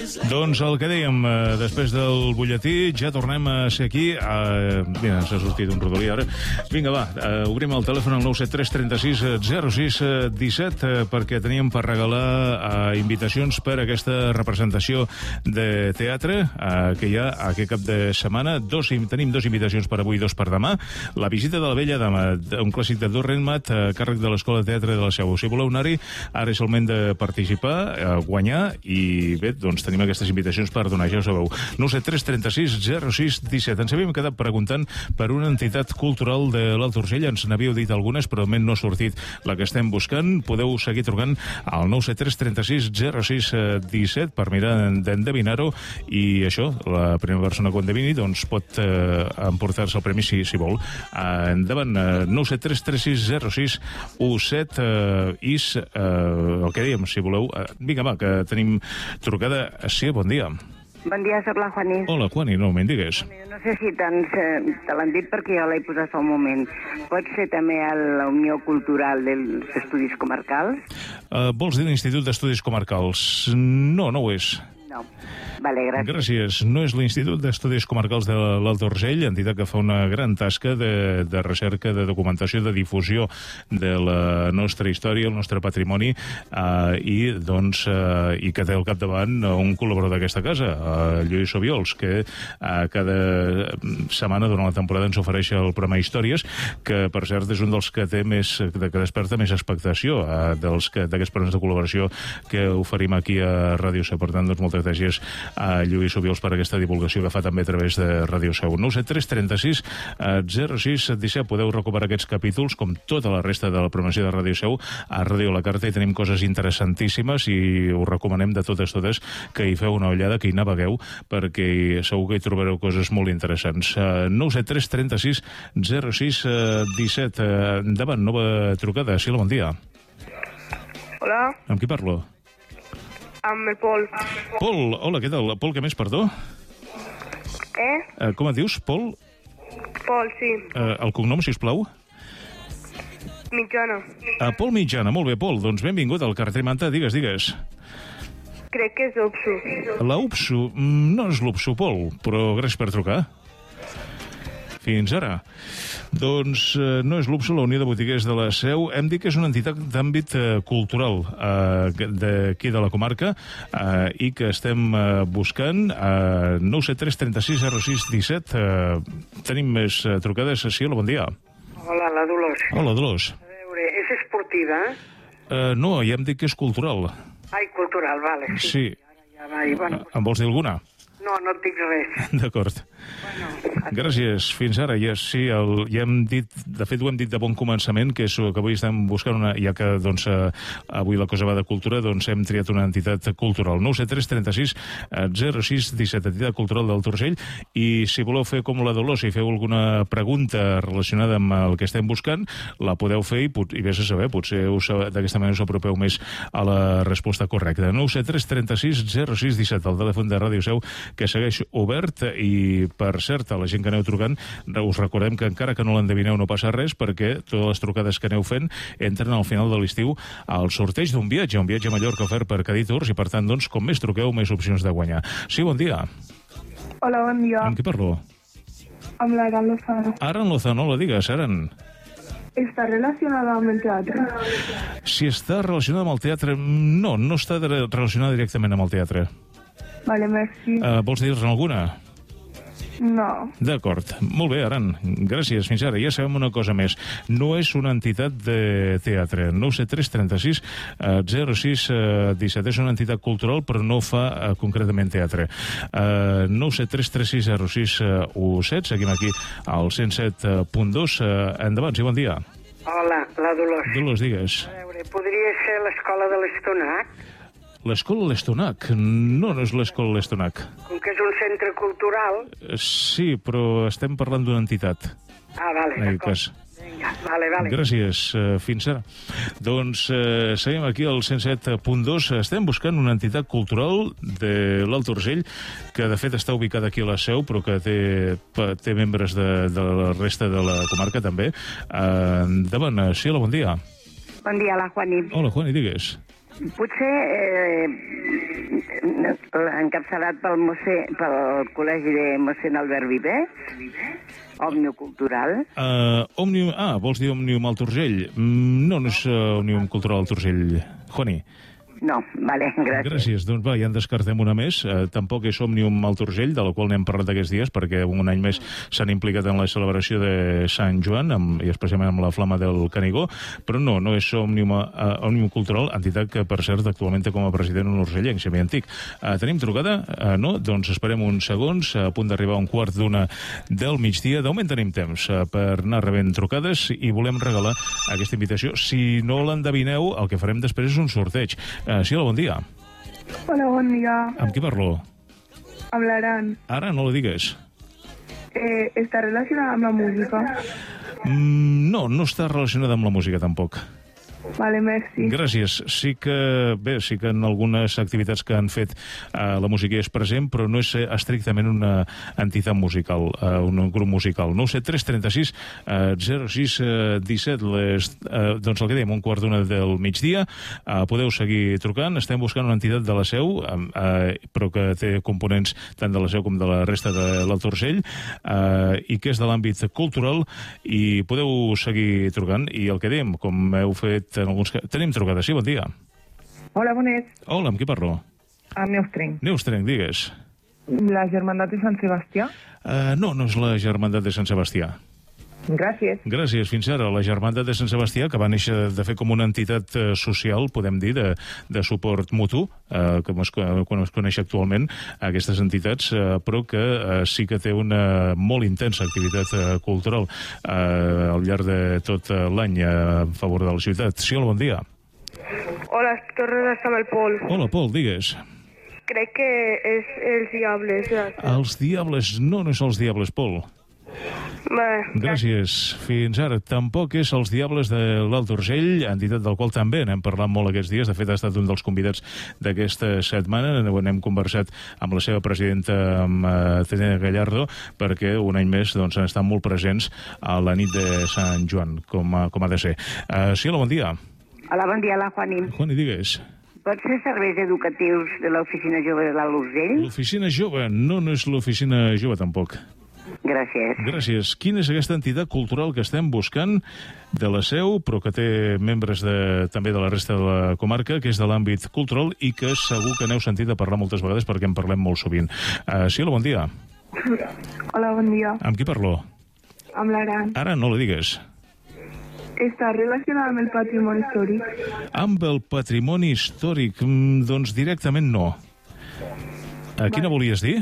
Doncs el que dèiem, després del butlletí, ja tornem a ser aquí. Mira, s'ha sortit un rodolí ara. Vinga, va, obrim el telèfon al 973 36 06 17 perquè teníem per regalar invitacions per a aquesta representació de teatre que hi ha aquest cap de setmana. Tenim dos invitacions per avui, dos per demà. La visita de la Vella Dama, un clàssic de Dorrenmat, a càrrec de l'Escola de Teatre de la Seu. Si voleu anar-hi, ara és el moment de participar, guanyar, i bé, doncs tenim aquestes invitacions per donar, ja ho sabeu. 973 36 06 17. Ens havíem quedat preguntant per una entitat cultural de l'Alt Urgell. Ens n'havíeu dit algunes, però de moment no ha sortit la que estem buscant. Podeu seguir trucant al 973 36 06 17 per mirar d'endevinar-ho, i això, la primera persona que ho endevini doncs pot emportar-se el premi si vol. Endavant, 973 36 06 17 is el que dèiem, si voleu. Vinga, va, que tenim trucada. Sí, bon dia. Bon dia, soc la Juani. Hola, Juani, no me'n digues. No sé si te l'han dit perquè jo l'he posat fa un moment. Pot ser també a la Unió Cultural dels Estudis Comarcals? Vols dir l'Institut d'Estudis Comarcals? No, no ho és. No. Vale, gràcies. Gràcies. No és l'Institut d'Estudis Comarcals de l'Alt Urgell, entitat que fa una gran tasca de recerca, de documentació, de difusió de la nostra història, el nostre patrimoni, i que té al capdavant un col·laborador d'aquesta casa, Lluís Obiols, que cada setmana durant la temporada ens ofereix el programa Històries, que per cert és un dels que desperta més expectació d'aquests programes de col·laboració que oferim aquí a Ràdio Seu. Per tant, doncs, moltes gràcies a Lluís Obiols per aquesta divulgació que fa també a través de Ràdio Seu. 973 36 06 17. Podeu recuperar aquests capítols, com tota la resta de la programació de Ràdio Seu, a Ràdio La Carta, i tenim coses interessantíssimes i us recomanem de totes que hi feu una ullada, que hi navegueu, perquè segur que hi trobareu coses molt interessants. 973 36 06 17. Endavant, nova trucada. Sí, bon dia. Hola. Amb qui parlo? Amb el Pol. Pol, hola, què tal? Pol, què més, perdó? Com et dius, Pol? Pol, sí. El cognom, sisplau? Mitjana. Pol Mitjana, molt bé, Pol. Doncs benvingut al Carter Manta, digues. Crec que és l'UPSU. La UPSU? No és l'UPSU, Pol, però gràcies per trucar. Fins ara. Doncs no és l'UPSU, la Unió de Botiguers de la Seu. Hem dit que és una entitat d'àmbit cultural d'aquí de la comarca, i que estem buscant 973 36 06 17. Tenim més trucades. Sí, hola, bon dia. Hola, la Dolors. Hola, Dolors. A veure, és esportiva? No, ja hem dit que és cultural. Ai, cultural, vale. Sí. Ja va, bueno. Em vols dir alguna? No, no et dic res. D'acord. Gràcies, fins ara. Ja hem dit, de fet ho hem dit de bon començament, que avui estem buscant ja que doncs, avui la cosa va de cultura, doncs hem triat una entitat cultural. 973 36 06 17, entitat cultural del Urgell. I si voleu fer com la Dolors, si feu alguna pregunta relacionada amb el que estem buscant, la podeu fer i vés a saber, potser d'aquesta manera us apropeu més a la resposta correcta. 973 36 06 17, el telèfon de Ràdio Seu, que segueix obert. I per cert, a la gent que aneu trucant, us recordem que encara que no l'endevineu no passa res, perquè totes les trucades que aneu fent entren al final de l'estiu al sorteig d'un viatge, un viatge a Mallorca ofert per Cadí Tours, i per tant, doncs, com més truqueu, més opcions de guanyar. Sí, bon dia. Hola, bon dia. Amb qui parlo? Amb l'Aran Lozano. Aran Lozano, la digues, Aran. Està relacionada amb el teatre? Si està relacionada amb el teatre, no està relacionada directament amb el teatre. Vale, merci. Vols dir-ne alguna? No. D'acord. Molt bé, Aran. Gràcies. Fins ara. Ja sabem una cosa més. No és una entitat de teatre. 973 36 06 17. És una entitat cultural, però no fa concretament teatre. 973 36 06 17. Seguim aquí al 107.2. Endavant, sí, bon dia. Hola, la Dolors. Dolors, digues. A veure, podria ser l'escola de l'Estonac? L'escola L'Estonac? No és l'escola L'Estonac. Com que és un centre cultural... Sí, però estem parlant d'una entitat. Vale, d'acord. Vinga, vale. Gràcies, fins ara. Doncs seguim aquí al 107.2. Estem buscant una entitat cultural de l'Alt Urgell, que de fet està ubicada aquí a la Seu, però que té membres de la resta de la comarca també. Endavant, sí, hola, bon dia. Bon dia, la Juani. Hola, Juani, digues. Potser encapçalat pel Col·legi de mossèn Albert Viver, Òmnium Cultural. Òmnium... vols dir Òmnium al Turgell? No és Òmnium Cultural al Turgell, Juani. No, vale, gràcies. Gràcies. Doncs va, ja en descartem una més. Tampoc és Òmnium al Turgell, de la qual n'hem parlat aquests dies, perquè un any més s'han implicat en la celebració de Sant Joan, i especialment amb la Flama del Canigó, però no és Òmnium Cultural, entitat que, per cert, actualment té com a president un urgellenc, semiantic. Tenim trucada? No? Doncs esperem uns segons, a punt d'arribar a 1:15 del migdia. De moment tenim temps per anar rebent trucades i volem regalar aquesta invitació. Si no l'endevineu, el que farem després és un sorteig. Sí, hola, bon dia. Hola, bon dia. Amb qui parlo? Amb l'Aran. Ara no la digues. Està relacionada amb la música? No està relacionada amb la música, tampoc. Vale, merci. Gràcies. Sí que en algunes activitats que han fet la música és present, però no és estrictament una entitat musical, un grup musical. 97336 06 17, doncs el que dèiem, 1:15 del migdia. Podeu seguir trucant. Estem buscant una entitat de la Seu, però que té components tant de la Seu com de la resta de l'Alt Urgell, i que és de l'àmbit cultural, i podeu seguir trucant. I el que dèiem, com heu fet en alguns... Tenim trucada, sí, bon dia. Hola, bonet. Hola, amb qui parlo? Amb Neustrenc. Neustrenc, digues. La Germandat de Sant Sebastià? No és la Germandat de Sant Sebastià. Gràcies. Gràcies. Fins ara, la Germandat de Sant Sebastià, que va néixer de fer com una entitat social, podem dir, de suport mutu, com es coneix actualment, aquestes entitats, però que sí que té una molt intensa activitat cultural al llarg de tot l'any a favor de la ciutat. Sí, hola, bon dia. Hola, tornes a estar amb el Pol. Hola, Pol, digues. Crec que és els Diables. Els Diables, no és els Diables, Pol. Gràcies. Fins ara. Tampoc és els Diables de l'Alt Urgell, entitat del qual també n'hem parlat molt aquests dies. De fet, ha estat un dels convidats d'aquesta setmana. N'hem conversat amb la seva presidenta, amb Tene Gallardo, perquè un any més han estat molt presents a la nit de Sant Joan, com ha de ser. Sí, hola, bon dia. Hola, bon dia, la Juani. Juani, digues. Pot ser serveis educatius de l'Oficina Jove de l'Alt Urgell? L'Oficina Jove? No és l'Oficina Jove, tampoc. Gràcies. Gràcies. Quina és aquesta entitat cultural que estem buscant de la Seu, però que té membres també de la resta de la comarca, que és de l'àmbit cultural i que segur que n'heu sentit a parlar moltes vegades perquè en parlem molt sovint. Sí, hola, bon dia. Hola, bon dia. Amb qui parlo? Amb l'Aran. Ara no la digues. Està relacionada amb el patrimoni històric? Amb el patrimoni històric? Doncs directament no. Quina volies dir?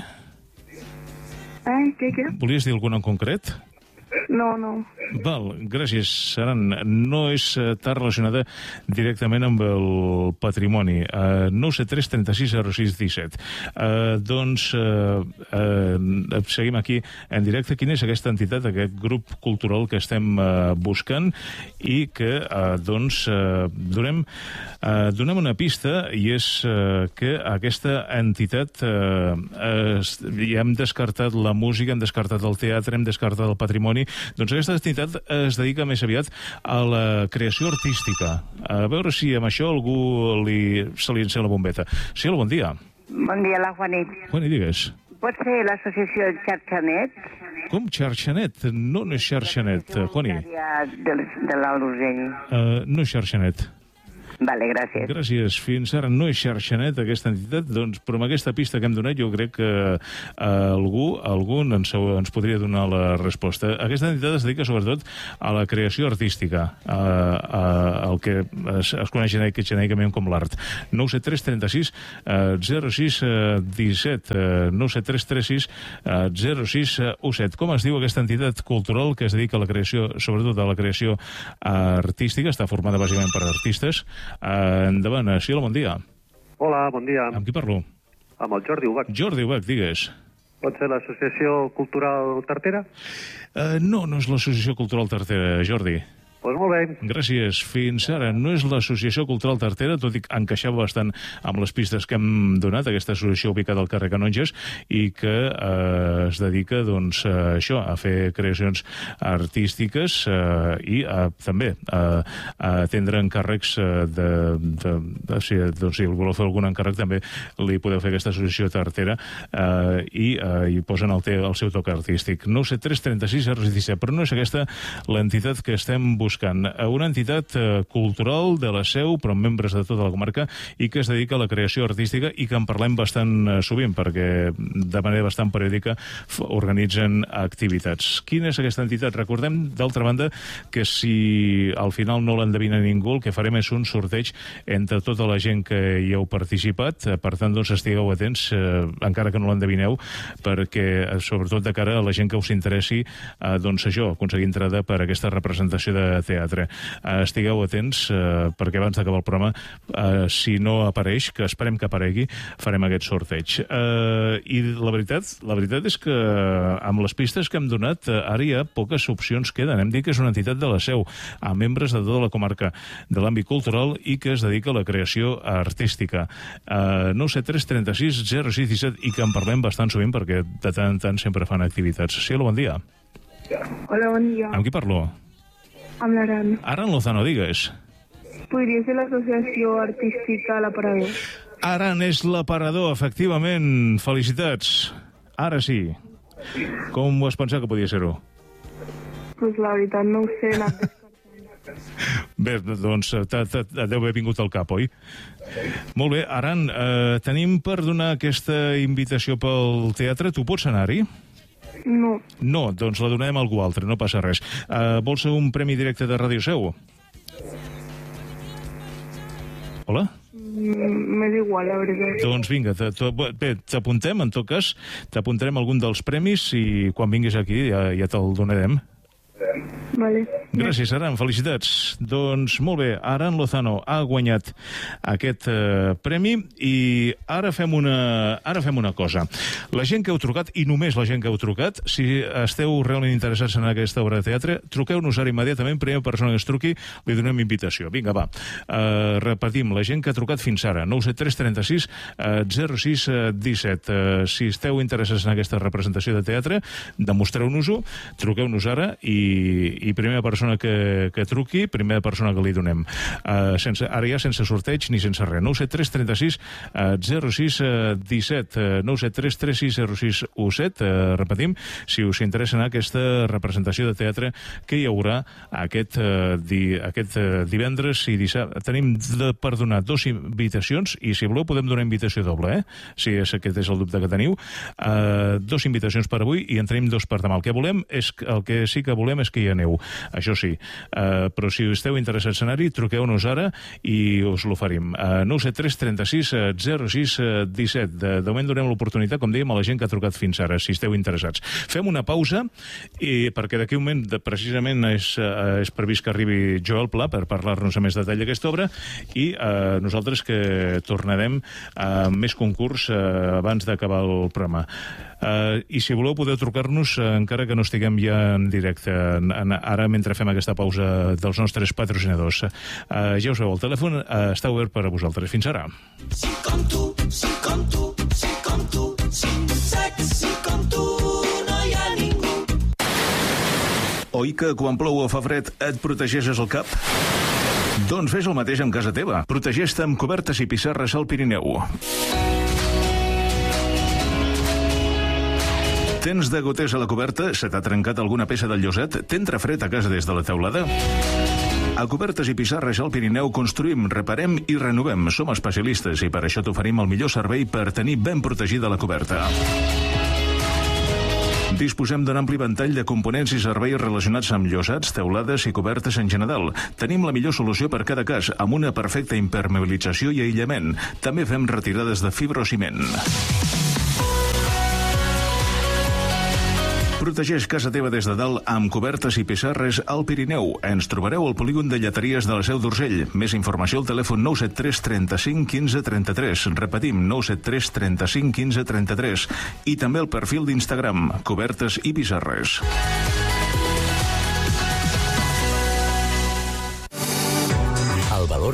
Què? Volies dir alguna en concret? No. Val, gràcies, Saran. No està relacionada directament amb el patrimoni. 973 36 06 17. Doncs seguim aquí en directe. Quina és aquesta entitat, aquest grup cultural que estem buscant i que donem una pista, i és que aquesta entitat ja hem descartat la música, hem descartat el teatre, hem descartat el patrimoni. Doncs aquesta entitat es dedica més aviat a la creació artística. A veure si amb això algú se li encén la bombeta. Sí, hola, bon dia. Bon dia, la Juani. Juani, digues. Pot ser l'associació Xarxanet? Com, Xarxanet? No és Xarxanet, Juani. De l'Alt Urgell. No és Xarxanet. Vale, gràcies. Gràcies. Fins ara no és Xarxanet, aquesta entitat, doncs, però amb aquesta pista que hem donat jo crec que algú ens podria donar la resposta. Aquesta entitat es dedica sobretot a la creació artística, el que es coneix genèricament com l'art. 973 36 06 17 973 36 06 17. Com es diu aquesta entitat cultural que es dedica a la creació, sobretot a la creació artística? Està formada bàsicament per artistes. Endavant. Sí, hola, bon dia. Hola, bon dia. Amb qui parlo? Amb el Jordi Ubach. Jordi Ubach, digues. Pot ser l'Associació Cultural Tartera? No és l'Associació Cultural Tartera, Jordi. Doncs molt bé. Gràcies. Fins ara no és l'Associació Cultural Tartera, tot i que encaixava bastant amb les pistes que hem donat, aquesta associació ubicada al carrer Canonges, i que es dedica, doncs, a això, a fer creacions artístiques i també a atendre encàrrecs si voleu fer algun encàrrec també li podeu fer aquesta associació Tartera i posen el seu toc artístic. 973 36 017, però no és aquesta l'entitat que estem buscant. Una entitat cultural de la Seu, però amb membres de tota la comarca, i que es dedica a la creació artística i que en parlem bastant sovint, perquè de manera bastant periòdica organitzen activitats. Quina és aquesta entitat? Recordem, d'altra banda, que si al final no l'endevina ningú, el que farem és un sorteig entre tota la gent que hi heu participat. Per tant, doncs, estigueu atents, encara que no l'endevineu, perquè, sobretot de cara a la gent que us interessi, doncs això, aconseguir entrada per a aquesta representació de teatre. Estigueu atents, perquè abans d'acabar el programa, si no apareix, que esperem que aparegui, farem aquest sorteig. I la veritat és que amb les pistes que hem donat, ara hi ha poques opcions queden. Hem dit que és una entitat de la Seu, amb membres de tota la comarca de l'àmbit cultural i que es dedica a la creació artística. 973 36 017 i que en parlem bastant sovint perquè de tant en tant sempre fan activitats. Sí, hola, bon dia. Hola, bon dia. Amb qui parlo? Amb l'Aran. Aran Lozano, digues. Podria ser l'Associació Artística L'Aparador. Aran és l'aparador, efectivament. Felicitats. Ara sí. Com ho has pensat que podia ser-ho? Pues la veritat no ho sé, he anat Bé, doncs deu haver vingut al cap, oi? Molt bé, Aran, tenim per donar aquesta invitació pel teatre. Tu pots anar-hi? No. No, doncs la donarem a algú altre, no passa res. Vols un premi directe de Ràdio Seu? Hola? M'és igual, la veritat. Doncs vinga, bé, t'apuntem, en tot cas, t'apuntarem algun dels premis i quan vinguis aquí ja te'l donarem. Vale. Gràcies, Aran, felicitats. Doncs molt bé, Aran Lozano ha guanyat aquest premi i ara fem una cosa. La gent que heu trucat, i només la gent que heu trucat, si esteu realment interessats en aquesta obra de teatre, truqueu-nos ara immediatament, primera persona que es truqui, li donem invitació. Vinga, va. Repetim, la gent que ha trucat fins ara, 973 36 06 17. Si esteu interessats en aquesta representació de teatre, demostreu-nos-ho, truqueu-nos ara i primera persona que truqui, primera persona que li donem. Ara ja sense sorteig ni sense res. 973 36 06 17. 973 36 06 17. Repetim, si us interessa anar a aquesta representació de teatre que hi haurà aquest divendres i dissabte. Tenim per donar 2 invitacions i si voleu podem donar invitació doble, si aquest és el dubte que teniu. 2 invitacions per avui i en tenim 2 per demà. El que sí que volem és que hi aneu, això sí, però si esteu interessats en anar-hi, truqueu-nos ara i us l'oferim. 973 36 06 17. De moment donem l'oportunitat, com dèiem, a la gent que ha trucat fins ara, si esteu interessats. Fem una pausa, perquè d'aquí un moment precisament és previst que arribi Joel Pla per parlar-nos amb més detall d'aquesta obra i nosaltres que tornarem a més concurs abans d'acabar el programa. I si voleu podeu trucar-nos encara que no estiguem ja en directe ara mentre fem aquesta pausa dels nostres patrocinadors. Ja us veu, el telèfon està obert per a vosaltres. Fins ara. Sí com tu, sí com tu, sí com tu, sí sexy com tu, no hi ha ningú. Oi que quan plou o fa fred et protegeixes el cap? Doncs fes el mateix amb casa teva. Protegeix-te amb cobertes i pissarres al Pirineu. Tens de goters a la coberta? Se t'ha trencat alguna peça del lloset? T'entra fred a casa des de la teulada? A Cobertes i Pissarres al Pirineu construïm, reparem i renovem. Som especialistes i per això t'oferim el millor servei per tenir ben protegida la coberta. Disposem d'un ampli ventall de components i serveis relacionats amb llosats, teulades i cobertes en general. Tenim la millor solució per cada cas, amb una perfecta impermeabilització i aïllament. També fem retirades de fibrociment. Protegeix casa teva des de dalt amb Cobertes i Pissarres al Pirineu. Ens trobareu al polígon de Lleteries de la Seu d'Urgell. Més informació al telèfon 973 35 15 33. Repetim, 973 35 15 33. I també el perfil d'Instagram, Cobertes i Pissarres.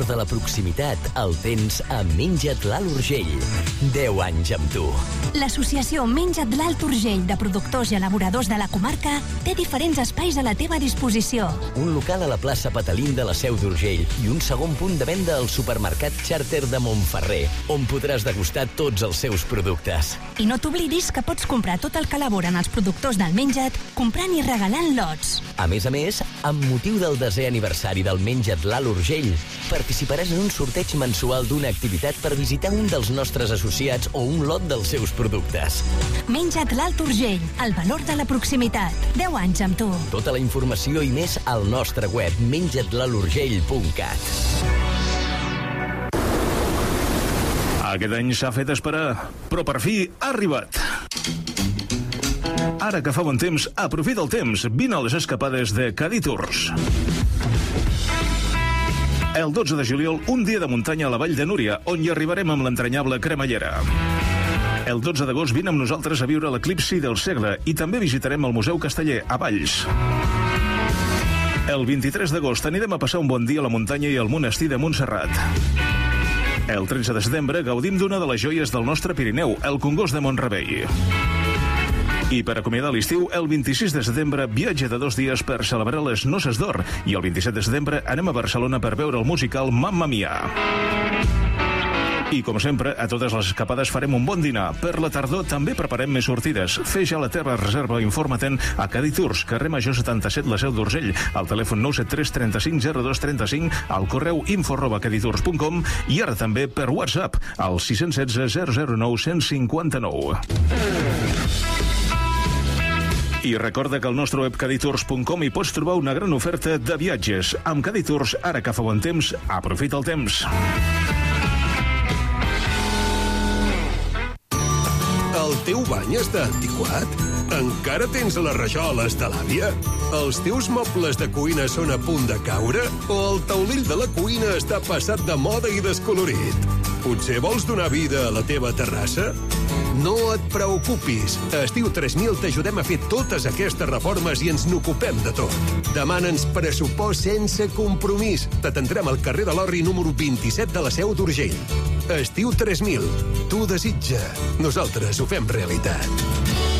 valor de la proximitat el tens a Menja't l'Alt Urgell. 10 anys amb tu. L'associació Menja't l'Alt Urgell de productors i elaboradors de la comarca té diferents espais a la teva disposició. Un local a la plaça Patalín de la Seu d'Urgell i un segon punt de venda al supermercat Charter de Montferrer, on podràs degustar tots els seus productes. I no t'oblidis que pots comprar tot el que elaboren els productors del Menja't comprant i regalant lots. A més, amb motiu del 10è aniversari del Menja't l'Alt Urgell, participaràs en un sorteig mensual d'una activitat per visitar un dels nostres associats o un lot dels seus productes. Menja't l'Alt Urgell, el valor de la proximitat. 10 anys amb tu. Tota la informació i més al nostre web menjatlalturgell.cat. Aquest any s'ha fet esperar, però per fi ha arribat. Ara que fa bon temps, aprofita el temps. Vine a les escapades de Cadí Tours. El 12 de juliol, un dia de muntanya a la Vall de Núria, on hi arribarem amb l'entranyable cremallera. El 12 d'agost vine amb nosaltres a viure l'eclipsi del segle i també visitarem el Museu Casteller, a Valls. El 23 d'agost anirem a passar un bon dia a la muntanya i al monestir de Montserrat. El 13 de setembre gaudim d'una de les joies del nostre Pirineu, el Congost de Mont-rebei. I per acomiadar l'estiu, el 26 de setembre viatge de 2 dies per celebrar les Noces d'Or i el 27 de setembre anem a Barcelona per veure el musical Mamma Mia. I, com sempre, a totes les escapades farem un bon dinar. Per la tardor també preparem més sortides. Fes ja la teva reserva o informa-te'n a Cadí Tours, carrer Major 77, la Seu d'Urgell, al telèfon 973 35 02 35, al correu info@caditours.com i ara també per WhatsApp, al 616 009 159. I recorda que al nostre web caditours.com hi pots trobar una gran oferta de viatges. Amb Cadí Tours, ara que fa bon temps, aprofita el temps. El teu bany està antiquat? Encara tens les rajoles de l'àvia? Els teus mobles de cuina són a punt de caure? O el taulell de la cuina està passat de moda i descolorit? Potser vols donar vida a la teva terrassa? No et preocupis. A Estiu 3000 t'ajudem a fer totes aquestes reformes i ens n'ocupem de tot. Demana'ns pressupost sense compromís. T'atendrem al carrer de l'Orri número 27 de la Seu d'Urgell. Estiu 3000. Tu desitja. Nosaltres ho fem realitat.